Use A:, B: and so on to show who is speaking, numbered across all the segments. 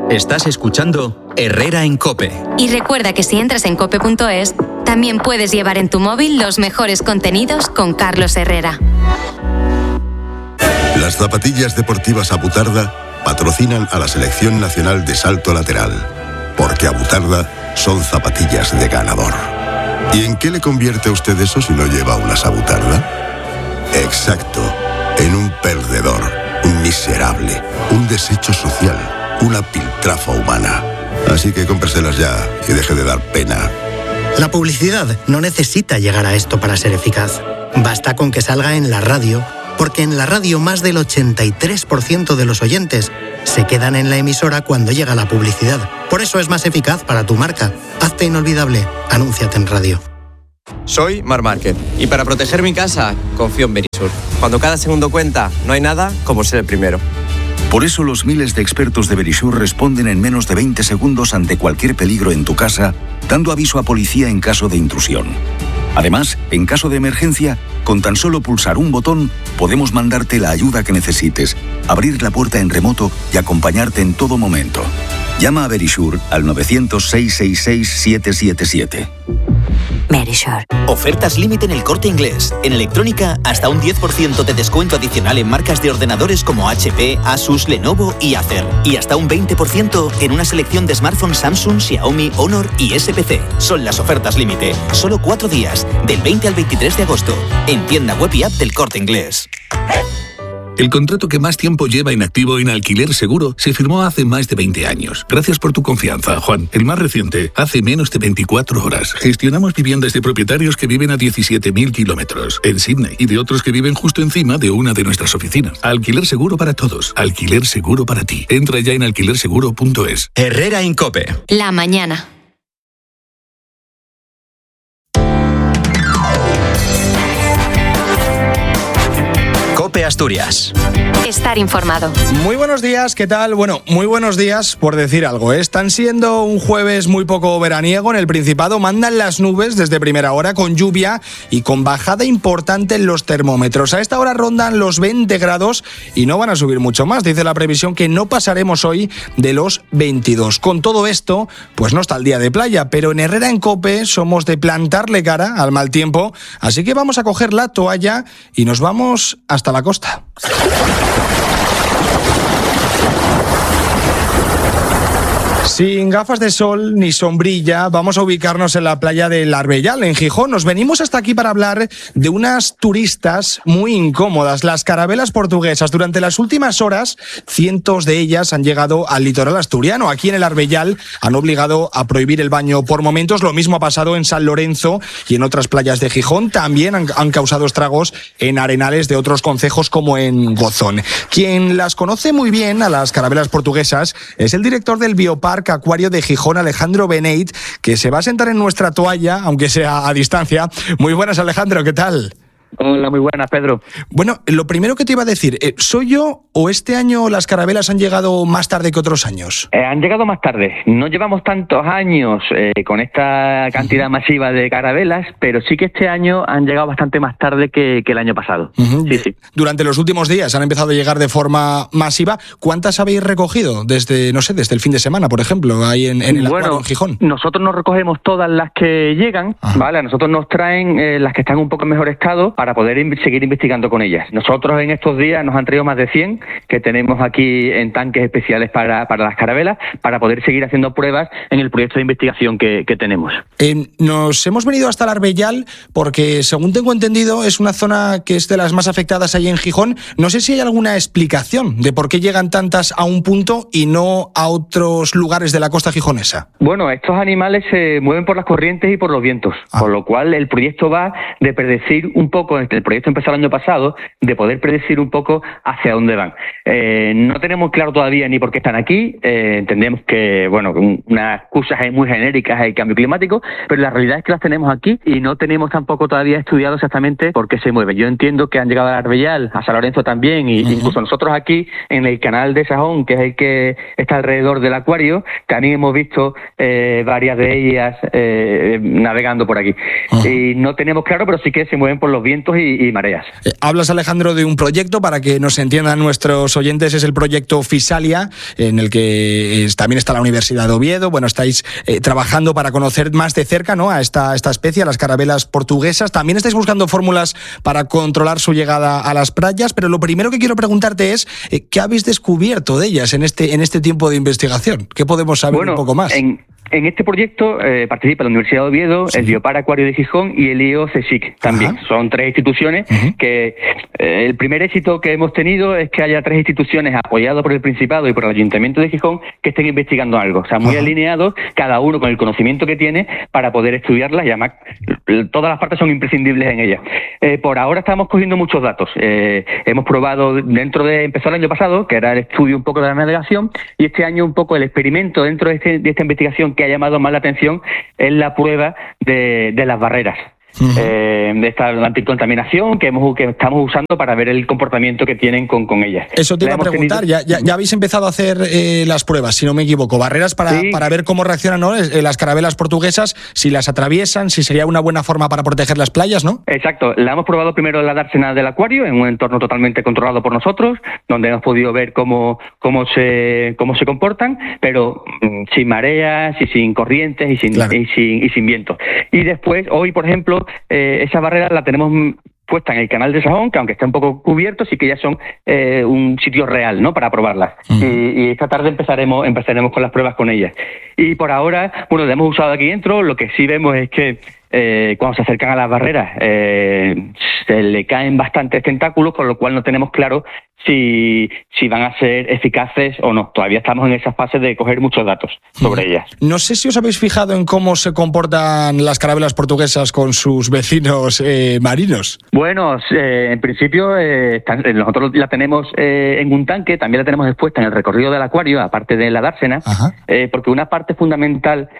A: Estás escuchando Herrera en COPE.
B: Y recuerda que si entras en cope.es, también puedes llevar en tu móvil los mejores contenidos con Carlos Herrera.
C: Las zapatillas deportivas Abutarda patrocinan a la Selección Nacional de Salto Lateral, porque Abutarda son zapatillas de ganador. ¿Y en qué le convierte a usted eso si no lleva unas Abutarda? Exacto, en un perdedor, un miserable, un desecho social, una piltrafa humana. Así que cómpreselas ya y deje de dar pena.
D: La publicidad no necesita llegar a esto para ser eficaz. Basta con que salga en la radio, porque en la radio más del 83% de los oyentes se quedan en la emisora cuando llega la publicidad. Por eso es más eficaz para tu marca. Hazte inolvidable. Anúnciate en radio.
E: Soy Marc Márquez y para proteger mi casa confío en Verisur. Cuando cada segundo cuenta, no hay nada como ser el primero.
F: Por eso los miles de expertos de Verisur responden en menos de 20 segundos ante cualquier peligro en tu casa, dando aviso a policía en caso de intrusión. Además, en caso de emergencia, con tan solo pulsar un botón, podemos mandarte la ayuda que necesites, abrir la puerta en remoto y acompañarte en todo momento. Llama a Verisur al 900-666-777.
B: Verisur.
G: Ofertas límite en El Corte Inglés. En electrónica, hasta un 10% de descuento adicional en marcas de ordenadores como HP, Asus, Lenovo y Acer. Y hasta un 20% en una selección de smartphones Samsung, Xiaomi, Honor y SPC. Son las ofertas límite. Solo 4 días, del 20 al 23 de agosto. En tienda web y app del Corte Inglés.
H: El contrato que más tiempo lleva inactivo en Alquiler Seguro se firmó hace más de 20 años. Gracias por tu confianza, Juan. El más reciente, hace menos de 24 horas. Gestionamos viviendas de propietarios que viven a 17.000 kilómetros en Sydney y de otros que viven justo encima de una de nuestras oficinas. Alquiler Seguro para todos. Alquiler Seguro para ti. Entra ya en alquilerseguro.es.
A: Herrera en COPE.
B: La mañana.
A: COPE Asturias.
B: Estar informado.
I: Muy buenos días, ¿qué tal? Bueno, muy buenos días por decir algo. Están siendo un jueves muy poco veraniego en el Principado. Mandan las nubes desde primera hora con lluvia y con bajada importante en los termómetros. A esta hora rondan los 20 grados y no van a subir mucho más. Dice la previsión que no pasaremos hoy de los 22. Con todo esto, pues no está el día de playa, pero en Herrera en COPE somos de plantarle cara al mal tiempo. Así que vamos a coger la toalla y nos vamos hasta la costa. Sin gafas de sol ni sombrilla, vamos a ubicarnos en la playa del Arbellal, en Gijón. Nos venimos hasta aquí para hablar de unas turistas muy incómodas, las carabelas portuguesas. Durante las últimas horas, cientos de ellas han llegado al litoral asturiano. Aquí en el Arbellal han obligado a prohibir el baño por momentos. Lo mismo ha pasado en San Lorenzo y en otras playas de Gijón. También han causado estragos en arenales de otros concejos como en Gozón. Quien las conoce muy bien, a las carabelas portuguesas, es el director del Bioparque Acuario de Gijón, Alejandro Beneit, que se va a sentar en nuestra toalla, aunque sea a distancia. Muy buenas, Alejandro, ¿qué tal?
J: Hola, muy buenas, Pedro.
I: Bueno, lo primero que te iba a decir, ¿soy yo o este año las carabelas han llegado más tarde que otros años?
J: Han llegado más tarde. No llevamos tantos años con esta cantidad masiva de carabelas, pero sí que este año han llegado bastante más tarde que el año pasado. Sí.
I: Durante los últimos días han empezado a llegar de forma masiva. ¿Cuántas habéis recogido desde el fin de semana, por ejemplo, ahí en el acuario en Gijón?
J: Nosotros no recogemos todas las que llegan, ¿vale? A nosotros nos traen las que están un poco en mejor estado para poder seguir investigando con ellas. Nosotros en estos días nos han traído más de 100 que tenemos aquí en tanques especiales para las carabelas, para poder seguir haciendo pruebas en el proyecto de investigación que tenemos.
I: Nos hemos venido hasta el Arbellal porque, según tengo entendido, es una zona que es de las más afectadas ahí en Gijón. No sé si hay alguna explicación de por qué llegan tantas a un punto y no a otros lugares de la costa gijonesa.
J: Bueno, estos animales se mueven por las corrientes y por los vientos, por lo cual el proyecto va de predecir un poco, el proyecto empezó el año pasado, de poder predecir un poco hacia dónde van. No tenemos claro todavía ni por qué están aquí. Entendemos que, bueno, unas excusas muy genéricas el cambio climático, pero la realidad es que las tenemos aquí y no tenemos tampoco todavía estudiado exactamente por qué se mueven. Yo entiendo que han llegado a Arbellal, a San Lorenzo también, y incluso nosotros aquí en el canal de Sajón, que es el que está alrededor del acuario, también hemos visto varias de ellas navegando por aquí. Y no tenemos claro, pero sí que se mueven por los vientos y mareas.
I: Hablas, Alejandro, de un proyecto, para que nos entiendan nuestros nuestros oyentes es el proyecto Fisalia, en el que también está la Universidad de Oviedo. Bueno, estáis trabajando para conocer más de cerca, ¿no?, a esta especie, a las carabelas portuguesas. También estáis buscando fórmulas para controlar su llegada a las playas, pero lo primero que quiero preguntarte es ¿qué habéis descubierto de ellas en este tiempo de investigación? ¿Qué podemos saber un poco más?
J: En este proyecto participa la Universidad de Oviedo, el Biopar Acuario de Gijón y el IO-CSIC también. Ajá. Son 3 instituciones que el primer éxito que hemos tenido es que haya 3 instituciones apoyadas por el Principado y por el Ayuntamiento de Gijón que estén investigando algo. O sea, muy alineados, cada uno con el conocimiento que tiene para poder estudiarlas, y además todas las partes son imprescindibles en ellas. Por ahora estamos cogiendo muchos datos. Hemos probado, empezó el año pasado, que era el estudio un poco de la navegación, y este año un poco el experimento dentro de esta investigación que ha llamado más la atención es la prueba de las barreras. De esta anticontaminación que estamos usando para ver el comportamiento que tienen con ellas.
I: Eso te iba a preguntar, ya habéis empezado a hacer las pruebas, si no me equivoco, barreras para ver cómo reaccionan, ¿no?, las carabelas portuguesas, si las atraviesan, si sería una buena forma para proteger las playas, ¿no?
J: Exacto, la hemos probado primero en la dársena del acuario, en un entorno totalmente controlado por nosotros, donde hemos podido ver cómo se comportan, pero sin mareas y sin corrientes y sin vientos. Y después, hoy, por ejemplo, esa barrera la tenemos puesta en el canal de Sajón, que aunque está un poco cubierto, sí que ya son un sitio real, ¿no?, para probarlas. Y esta tarde empezaremos con las pruebas con ellas. Y por ahora, bueno, la hemos usado aquí dentro. Lo que sí vemos es que cuando se acercan a las barreras se le caen bastantes tentáculos, con lo cual no tenemos claro si van a ser eficaces o no. Todavía estamos en esa fase de coger muchos datos sobre ellas.
I: No sé si os habéis fijado en cómo se comportan las carabelas portuguesas con sus vecinos marinos.
J: Bueno, en principio nosotros la tenemos en un tanque, también la tenemos expuesta en el recorrido del acuario, aparte de la dársena, porque una parte fundamental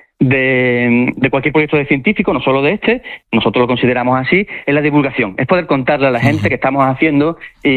J: de cualquier proyecto de científico, no solo de este, nosotros lo consideramos así, es la divulgación, es poder contarle a la gente qué estamos haciendo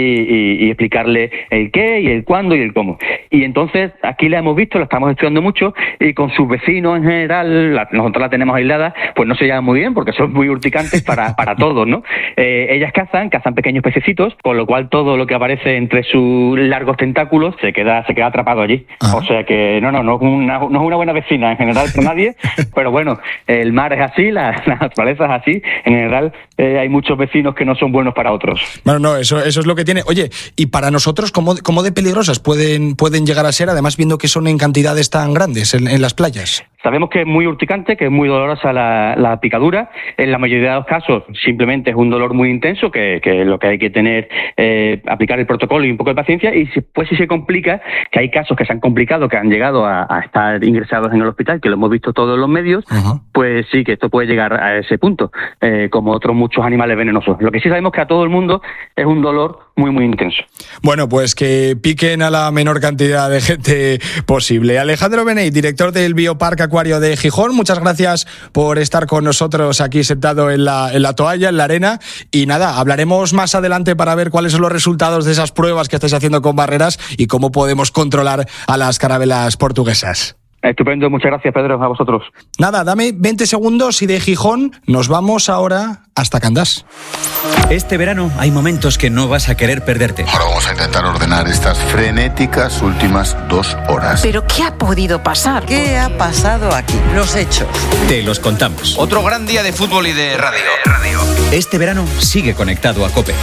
J: y explicarle el qué y el cuándo y el cómo. Y entonces aquí la hemos visto, la estamos estudiando mucho, y con sus vecinos en general, nosotros la tenemos aislada, pues no se llevan muy bien porque son muy urticantes para todos, ¿no? Ellas cazan pequeños pececitos, con lo cual todo lo que aparece entre sus largos tentáculos se queda atrapado allí. O sea que no es una buena vecina en general por nadie. Pero bueno, el mar es así, la naturaleza es así. En general hay muchos vecinos que no son buenos para otros.
I: Bueno, no, eso es lo que tiene. Oye, y para nosotros, ¿cómo de peligrosas pueden llegar a ser, además viendo que son en cantidades tan grandes en las playas?
J: Sabemos que es muy urticante, que es muy dolorosa la picadura. En la mayoría de los casos simplemente es un dolor muy intenso, que lo que hay que tener, aplicar el protocolo y un poco de paciencia. Y después si se complica, que hay casos que se han complicado, que han llegado a estar ingresados en el hospital, que lo hemos visto todos en los medios, pues sí, que esto puede llegar a ese punto, como otros muchos animales venenosos. Lo que sí sabemos que a todo el mundo es un dolor muy, muy intenso.
I: Bueno, pues que piquen a la menor cantidad de gente posible. Alejandro Beney, director del Biopark Acuario de Gijón, muchas gracias por estar con nosotros aquí sentado en la toalla, en la arena, y nada, hablaremos más adelante para ver cuáles son los resultados de esas pruebas que estáis haciendo con barreras y cómo podemos controlar a las carabelas portuguesas.
J: Estupendo, muchas gracias, Pedro, a vosotros.
I: Nada, dame 20 segundos y de Gijón nos vamos ahora hasta Candás.
A: Este verano hay momentos que no vas a querer perderte.
C: Ahora vamos a intentar ordenar estas frenéticas últimas 2 horas.
K: ¿Pero qué ha podido pasar?
L: ¿Qué ha pasado aquí? Los hechos.
A: Te los contamos.
M: Otro gran día de fútbol y de radio.
A: Este verano sigue conectado a COPE.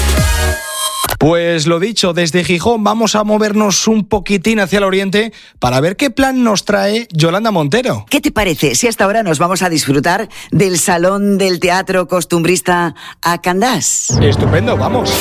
I: Pues lo dicho, desde Gijón vamos a movernos un poquitín hacia el oriente para ver qué plan nos trae Yolanda Montero.
K: ¿Qué te parece si hasta ahora nos vamos a disfrutar del Salón del Teatro Costumbrista a Candás?
I: Estupendo, vamos.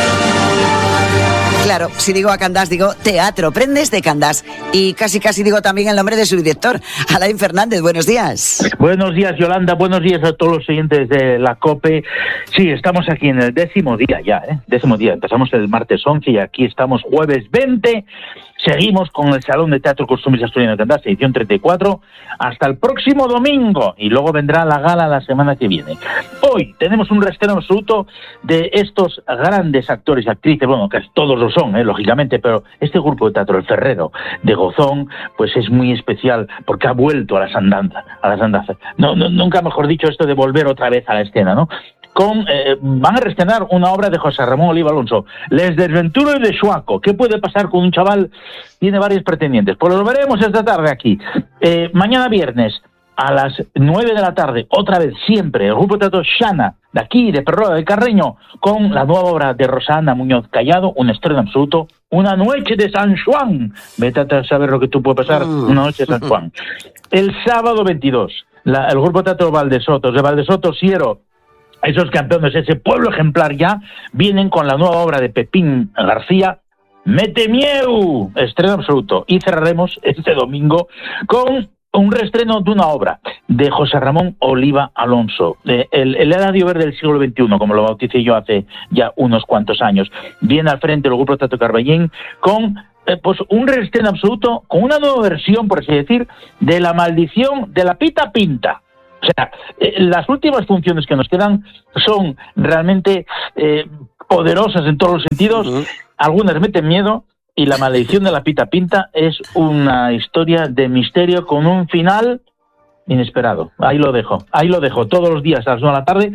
K: Claro, si digo a Candás, digo Teatro Prendes de Candás. Y casi digo también el nombre de su director, Alain Fernández. Buenos días.
N: Buenos días, Yolanda. Buenos días a todos los oyentes de la COPE. Sí, estamos aquí en el 10º día ya, 10º día. Empezamos el martes 11 y aquí estamos jueves 20. Seguimos con el Salón de Teatro Costumbrista Asturiano de Candás, edición 34, hasta el próximo domingo. Y luego vendrá la gala la semana que viene. Hoy tenemos un rastreo absoluto de estos grandes actores y actrices, bueno, que todos lo son, lógicamente, pero este grupo de teatro, El Ferrero, de Gozón, pues es muy especial porque ha vuelto a las andanzas. No, nunca mejor dicho esto de volver otra vez a la escena, ¿no? van a reestrenar una obra de José Ramón Oliva Alonso, Les Desventuras de Xuaco. ¿Qué puede pasar con un chaval? Tiene varios pretendientes. Pues lo veremos esta tarde aquí. Mañana viernes, a las 9 de la tarde, otra vez, siempre, el Grupo Teatro Xana, de aquí, de Perroda de Carreño, con la nueva obra de Rosana Muñoz Callado, un estreno absoluto, Una noche de San Juan. Vete a saber lo que tú puede pasar, una noche de San Juan. El sábado 22, el Grupo Teatro Valdesotos, de Valdesotos Siero, esos campeones, ese pueblo ejemplar ya, vienen con la nueva obra de Pepín García, Mete Mieu, estreno absoluto. Y cerraremos este domingo con un reestreno de una obra de José Ramón Oliva Alonso, el Eladio Verde del siglo XXI, como lo bauticé yo hace ya unos cuantos años. Viene al frente del Grupo Teatro Carballín con pues un reestreno absoluto, con una nueva versión, por así decir, de La maldición de la Pita Pinta. O sea, las últimas funciones que nos quedan son realmente poderosas en todos los sentidos. Algunas meten miedo, y La maldición de la Pita Pinta es una historia de misterio con un final inesperado. Ahí lo dejo todos los días a las 9 de la tarde.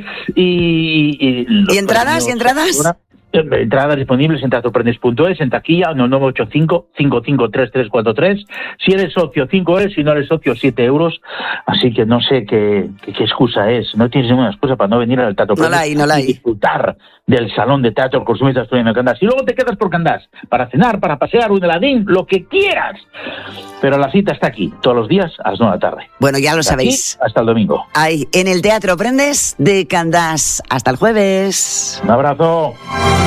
N: ¿Y entradas? Entradas disponibles en teatroprendes.es, en taquilla, en el 985-553-343. Si eres socio, 5 euros. Si no eres socio, 7 euros. Así que no sé qué excusa es. No tienes ninguna excusa para no venir al Teatro Prendes
K: no la hay.
N: y disfrutar del Salón de Teatro Consumista Asturiano de Candás. Y luego te quedas por Candás para cenar, para pasear, un heladín, lo que quieras. Pero la cita está aquí, todos los días a las 9 de la tarde.
K: Bueno, ya lo sabéis.
N: Hasta el domingo.
K: Ahí, en el Teatro Prendes de Candás. Hasta el jueves.
N: Un abrazo.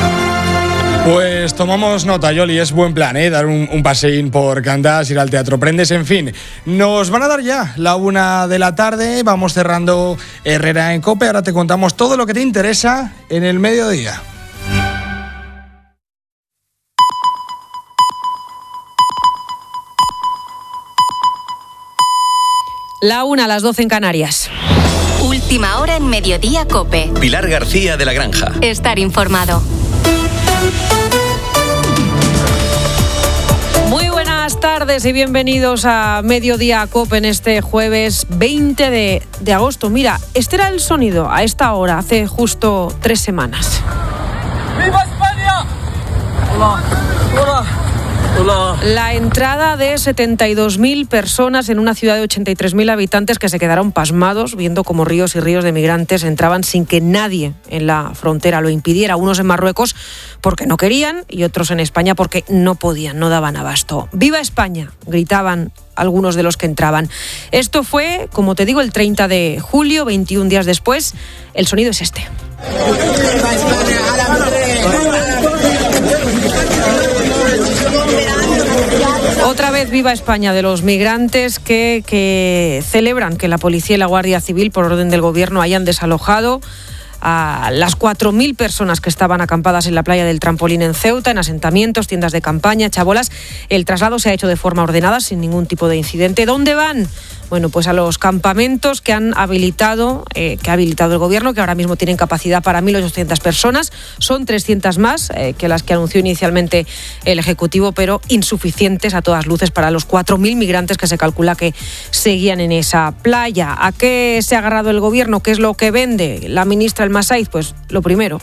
I: Pues tomamos nota, Yoli, es buen plan, dar un paseín por Candás, ir al Teatro Prendes, en fin. Nos van a dar ya la 1 de la tarde, vamos cerrando Herrera en COPE, ahora te contamos todo lo que te interesa en el mediodía.
O: La 1 a las 12 en Canarias.
B: Última hora en Mediodía COPE.
A: Pilar García de la Granja.
B: Estar informado.
O: Muy buenas tardes y bienvenidos a Mediodía COPE en este jueves 20 de agosto. Mira, este era el sonido a esta hora, hace justo 3 semanas.
P: ¡Viva España! Hola, hola. Hola.
O: La entrada de 72.000 personas en una ciudad de 83.000 habitantes que se quedaron pasmados viendo cómo ríos y ríos de migrantes entraban sin que nadie en la frontera lo impidiera. Unos en Marruecos porque no querían y otros en España porque no podían, no daban abasto. ¡Viva España!, gritaban algunos de los que entraban. Esto fue, como te digo, el 30 de julio, 21 días después. El sonido es este. Otra vez Viva España de los migrantes que celebran que la policía y la Guardia Civil, por orden del gobierno, hayan desalojado a las 4.000 personas que estaban acampadas en la playa del Trampolín en Ceuta, en asentamientos, tiendas de campaña, chabolas. El traslado se ha hecho de forma ordenada, sin ningún tipo de incidente. ¿Dónde van? Bueno, pues a los campamentos que ha habilitado el gobierno, que ahora mismo tienen capacidad para 1.800 personas. Son 300 más que las que anunció inicialmente el Ejecutivo, pero insuficientes a todas luces para los 4.000 migrantes que se calcula que seguían en esa playa. ¿A qué se ha agarrado el gobierno? ¿Qué es lo que vende la ministra El Masaiz? Pues lo primero.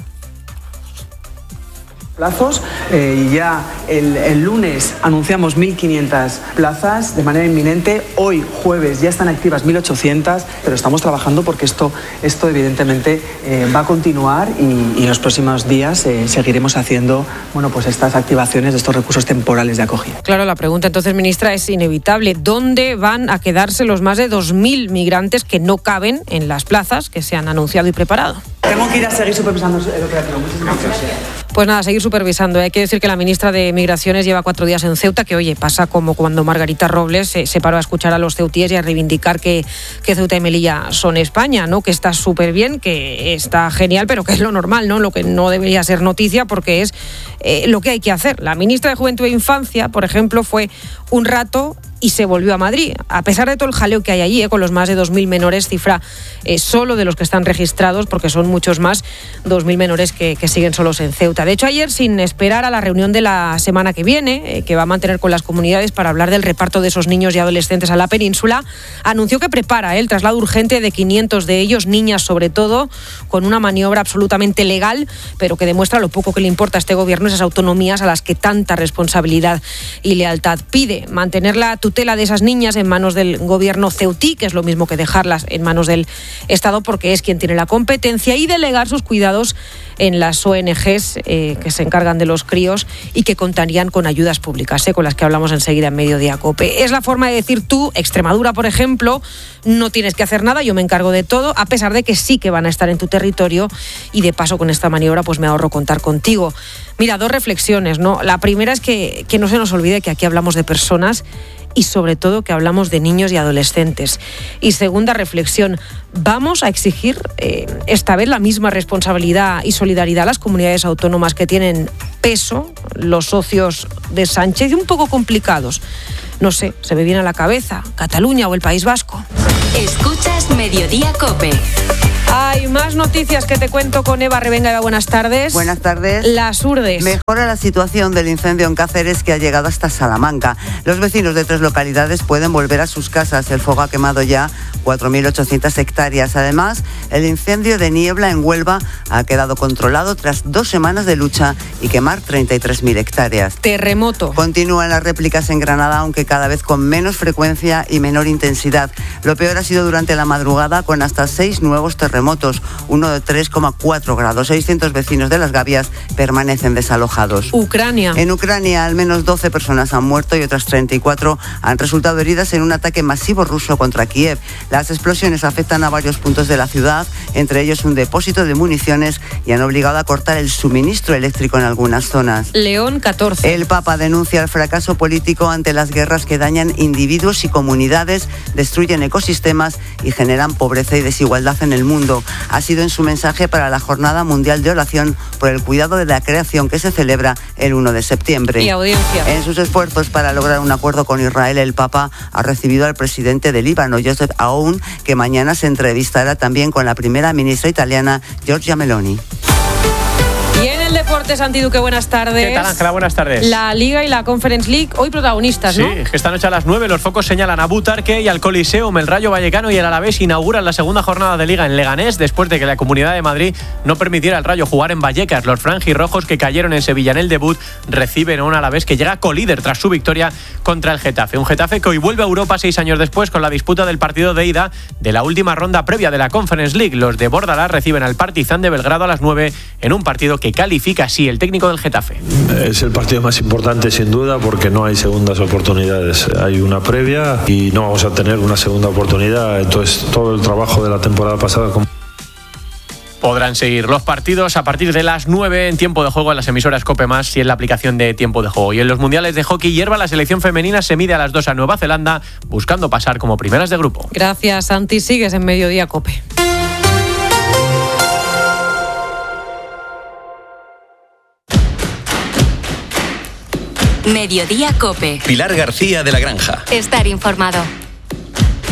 Q: Plazos. Ya el lunes anunciamos 1.500 plazas de manera inminente. Hoy, jueves, ya están activas 1.800, pero estamos trabajando porque esto evidentemente va a continuar y en los próximos días seguiremos haciendo pues estas activaciones de estos recursos temporales de acogida.
O: Claro, la pregunta entonces, ministra, es inevitable. ¿Dónde van a quedarse los más de 2.000 migrantes que no caben en las plazas que se han anunciado y preparado?
Q: Tengo que ir a seguir supervisando el operativo. Muchísimas gracias.
O: Pues nada, seguir supervisando. Hay que decir que la ministra de Migraciones lleva 4 días en Ceuta, que oye, pasa como cuando Margarita Robles se paró a escuchar a los ceutíes y a reivindicar que Ceuta y Melilla son España, ¿no? Que está súper bien, que está genial, pero que es lo normal, ¿no? Lo que no debería ser noticia porque es lo que hay que hacer. La ministra de Juventud e Infancia, por ejemplo, fue un rato y se volvió a Madrid. A pesar de todo el jaleo que hay allí, con los más de 2.000 menores, cifra solo de los que están registrados, porque son muchos más, 2.000 menores que siguen solos en Ceuta. De hecho, ayer, sin esperar a la reunión de la semana que viene, que va a mantener con las comunidades para hablar del reparto de esos niños y adolescentes a la península, anunció que prepara el traslado urgente de 500 de ellos, niñas sobre todo, con una maniobra absolutamente legal, pero que demuestra lo poco que le importa a este gobierno esas autonomías a las que tanta responsabilidad y lealtad pide. Mantener la tutela de esas niñas en manos del gobierno ceutí, que es lo mismo que dejarlas en manos del Estado, porque es quien tiene la competencia, y delegar sus cuidados en las ONGs que se encargan de los críos y que contarían con ayudas públicas, con las que hablamos enseguida en Mediodía COPE. Es la forma de decir tú, Extremadura, por ejemplo, no tienes que hacer nada, yo me encargo de todo, a pesar de que sí que van a estar en tu territorio, y de paso con esta maniobra pues me ahorro contar contigo. Mira, 2 reflexiones, ¿no? La primera es que no se nos olvide que aquí hablamos de personas y sobre todo que hablamos de niños y adolescentes. Y segunda reflexión, vamos a exigir esta vez la misma responsabilidad y solidaridad a las comunidades autónomas que tienen peso, los socios de Sánchez, y un poco complicados. No sé, se me viene a la cabeza Cataluña o el País Vasco.
B: Escuchas Mediodía COPE.
O: Hay más noticias que te cuento con Eva Revenga. Eva, buenas tardes.
L: Buenas tardes.
O: Las Urdes.
L: Mejora la situación del incendio en Cáceres, que ha llegado hasta Salamanca. Los vecinos de 3 localidades pueden volver a sus casas. El fuego ha quemado ya 4.800 hectáreas. Además, el incendio de Niebla en Huelva ha quedado controlado tras 2 semanas de lucha y quemar 33.000 hectáreas.
O: Terremoto.
L: Continúan las réplicas en Granada, aunque cada vez con menos frecuencia y menor intensidad. Lo peor ha sido durante la madrugada, con hasta 6 nuevos terremotos, uno de 3,4 grados. 600 vecinos de Las Gavias permanecen desalojados.
O: Ucrania.
L: En Ucrania, al menos 12 personas han muerto y otras 34 han resultado heridas en un ataque masivo ruso contra Kiev. Las explosiones afectan a varios puntos de la ciudad, entre ellos un depósito de municiones, y han obligado a cortar el suministro eléctrico en algunas zonas.
O: León 14.
L: El Papa denuncia el fracaso político ante las guerras que dañan individuos y comunidades, destruyen ecosistemas y generan pobreza y desigualdad en el mundo. Ha sido en su mensaje para la Jornada Mundial de Oración por el Cuidado de la Creación, que se celebra el 1 de septiembre.
O: Y audiencia.
L: En sus esfuerzos para lograr un acuerdo con Israel, el Papa ha recibido al presidente de Líbano, Joseph Aoun, que mañana se entrevistará también con la primera ministra italiana, Giorgia Meloni.
O: Y en el deporte, Santi Duque, buenas tardes.
R: ¿Qué tal, Ángela? Buenas tardes.
O: La Liga y la Conference League, hoy protagonistas, ¿no?
R: Sí, esta noche a las 9 los focos señalan a Butarque y al Coliseum. El Rayo Vallecano y el Alavés inauguran la segunda jornada de Liga en Leganés, después de que la Comunidad de Madrid no permitiera al Rayo jugar en Vallecas. Los franjirrojos, que cayeron en Sevilla en el debut, reciben a un Alavés que llega colíder tras su victoria contra el Getafe. Un Getafe que hoy vuelve a Europa 6 años después, con la disputa del partido de ida de la última ronda previa de la Conference League. Los de Bordalás reciben al Partizan de Belgrado a las 9 en un partido que califica así el técnico del Getafe.
S: Es el partido más importante, sin duda, porque no hay segundas oportunidades. Hay una previa y no vamos a tener una segunda oportunidad. Entonces, todo el trabajo de la temporada pasada...
R: Podrán seguir los partidos a partir de las 9 en tiempo de juego en las emisoras COPE+, y en la aplicación de tiempo de juego. Y en los mundiales de hockey hierba, la selección femenina se mide a las 2 a Nueva Zelanda, buscando pasar como primeras de grupo.
O: Gracias, Santi. Sigues en Mediodía COPE.
B: Mediodía COPE.
A: Pilar García de la Granja.
B: Estar informado.